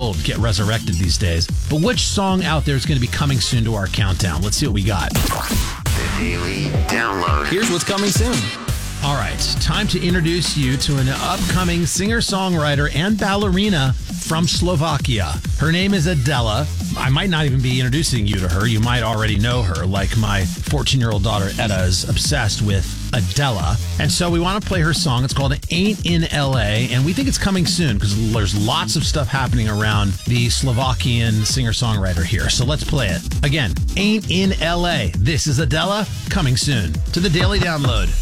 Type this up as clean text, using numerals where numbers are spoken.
people get resurrected these days. But which song out there is going to be coming soon to our countdown? Let's see what we got. The Daily Download. Here's what's coming soon. All right, time to introduce you to an upcoming singer-songwriter and ballerina from Slovakia. Her name is Adela. I might not even be introducing you to her. You might already know her, like my 14-year-old daughter Etta is obsessed with Adela. And so we want to play her song. It's called Ain't in L.A., and we think it's coming soon because there's lots of stuff happening around the Slovakian singer-songwriter here. So let's play it. Again, Ain't in L.A. This is Adela, coming soon to the Daily Download.